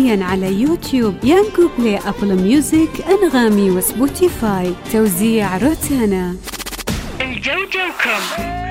حصريا على يوتيوب، يانجو بلاي، أبل ميوزك، أنغامي وسبوتيفاي. توزيع روتانا. الجو جوكم.